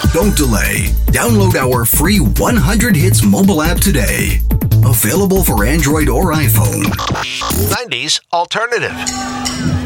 Don't delay. Download our free 100 Hits mobile app today. Available for Android or iPhone. 90s Alternative.